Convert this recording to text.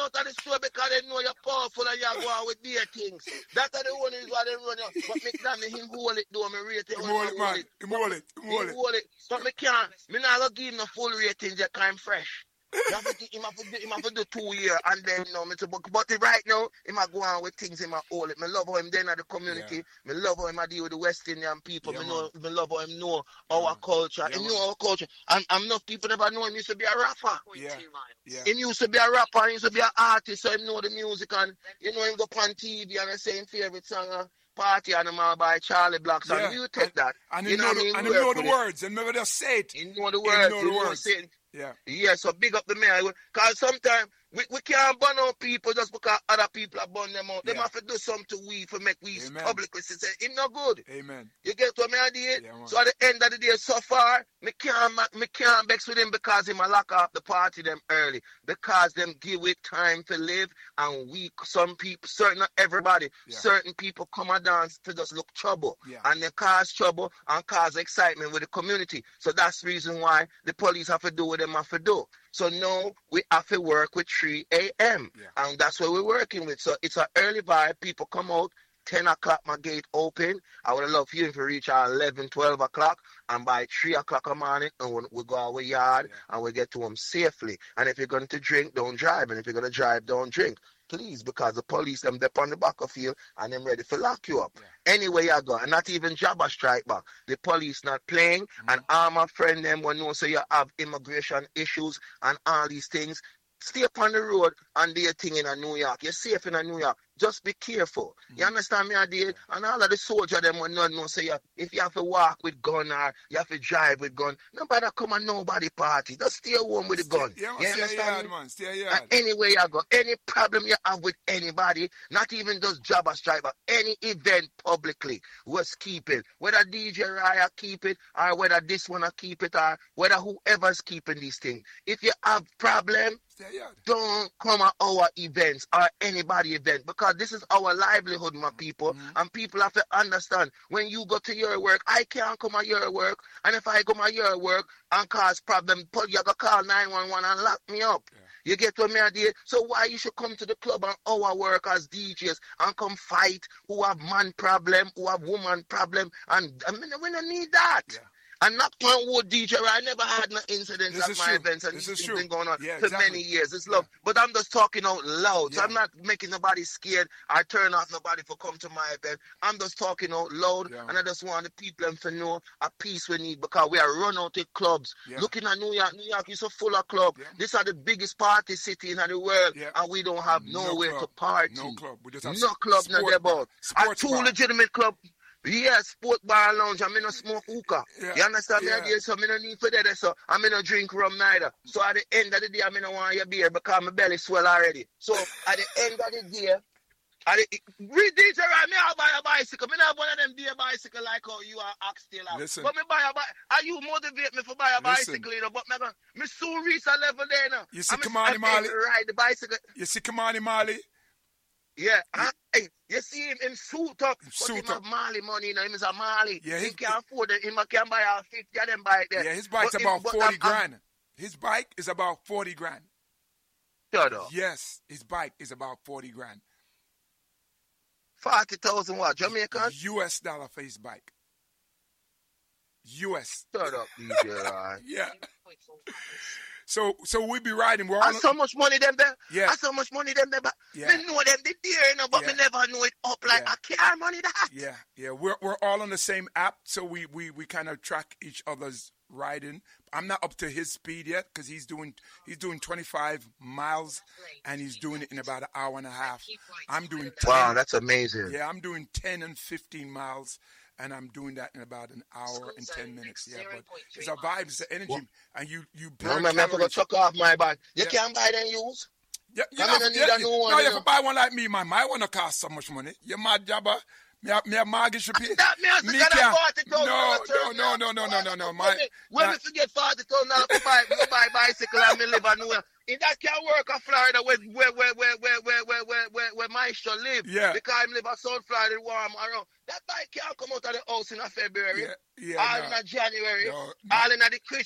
out of the store because they know you're powerful and you're going with their things. That's the one is why they run you. But McDonald, him hold it though. Me rate it. Him hold it. But me can't. Me not gonna give him no full rating just because I'm fresh. Him have to do 2 years and then but right now him a go on with things him a hold it. Me love how him then at the community. Me love how him a deal with the West Indian people. Me love how him know our culture. Him know our culture. And enough people never know him used to be a rapper. Him used to be a rapper, he used to be an artist, so him know the music and him go on TV and say him favorite song Party Animal by Charlie Black. So you take that. And you know the words and never just say it. You know the words. Yeah, so big up the man. Because sometimes we can't burn out people just because other people are burn them out. They have to do something to we for make we publicly say, him not good. Amen. You get what I did? So at the end of the day, so far, me can't vex with him because him a lock up the party them early. Because them give it time to live and some people, not everybody, certain people come and dance to just look trouble. And they cause trouble and cause excitement with the community. So that's the reason why the police have to do what they have to do. So now we have to work with 3 a.m. And that's what we're working with. So it's an early vibe. People come out, 10 o'clock my gate open. I would love for you to reach at 11, 12 o'clock. And by 3 o'clock in the morning, we go our yard and we get to them safely. And if you're going to drink, don't drive. And if you're going to drive, don't drink. Please, because the police, them up on the battlefield and them ready to lock you up. Anyway, you go. And not even Jabba strike back. The police not playing. And all my friend them will know so you have immigration issues and all these things. Stay up on the road and do your thing in New York. You're safe in New York. Just be careful. You understand me, I did? And all of the soldiers, them will not know, say, if you have to walk with gun or you have to drive with gun, nobody come and nobody party. Just stay home with the gun. You understand me? Stay anyway you go, any problem you have with anybody, not even just job or strike, but any event publicly, was keep it. Whether DJ Raya keep it, or whether this one keep it, or whether whoever's keeping these things. If you have problem, don't come at our events or anybody event because this is our livelihood, my people. And people have to understand when you go to your work, I can't come at your work. And if I come at your work and cause problem, you gotta call 911 and lock me up. You get what me idea? So why you should come to the club and our work as DJs and come fight who have man problem, who have woman problem, and I mean we don't need that. And not one wood DJ, I never had no incidents at my events, and this has been going on for many years. It's love. But I'm just talking out loud. So I'm not making nobody scared. I turn off nobody for come to my event. I'm just talking out loud, and I just want the people to know a peace we need because we are run out of clubs. Looking at New York is so full of clubs. This are the biggest party city in the world, and we don't have nowhere to party. No club. We just have no club, no about. A two legitimate club. Sport bar lounge, I'm in a smoke hookah. You understand me idea? So I don't need for that, so I'm in a drink rum neither. So at the end of the day, I don't want your beer because my belly swell already. So at the end of the day, read DJ right, me I'll buy a bicycle. Me not one of them be a bicycle like how you are act still out. Listen. But me buy a bicycle. Are you motivate me for buy a bicycle, you know? But me soon reach a level there now. You see Kamani Mali? Ride the bicycle. You see Kamani Mali? Yeah, hey, you see him suit up, but him have Mali money, you know, him is a Mali. Yeah, he can't afford it, him can buy a 50 of them bike there. Yeah, his bike's about 40 grand. His bike is about 40 grand. Shut up. Yes, his bike is about 40 grand. 40,000 what, Jamaican? US dollar for his bike. US. Shut up, DJ, right? Yeah. So we be riding. We're all so much money them there. Yeah. So much money them there. But me know them the dear, you know, but me never know it up like a car money that. Yeah. We're all on the same app, so we kind of track each other's riding. I'm not up to his speed yet because he's doing 25 miles and he's doing it in about an hour and a half. I'm doing 10. Wow, that's amazing. Yeah, I'm doing 10 and 15 miles. And I'm doing that in about an hour and 10 minutes. Yeah, but it's a vibe, it's the energy. And you burn calories. I'm going to chuck off my bike. You can't buy them use. You have to buy one like me, man. My one will cost so much money. You're mad, Jabba. Me have mortgage to pay. Me can't. No. When we forget $40,000 to buy bicycle and me live nowhere. If that can't work in Florida where Maestro live. Yeah. Because I live in South Florida, warm around. That bike can't come out of the house in February. All in January. All in the Christmas.